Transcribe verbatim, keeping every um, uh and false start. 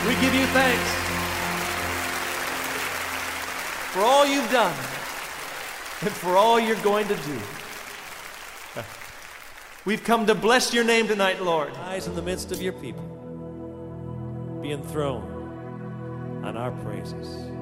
We give you thanks for all you've done and for all you're going to do. We've come to bless your name tonight, Lord. Eyes in the midst of your people. Be enthroned on our praises.